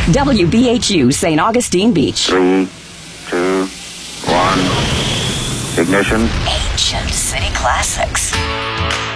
WBHU St. Augustine Beach. 3, 2, 1. Ignition. Ancient City Classics.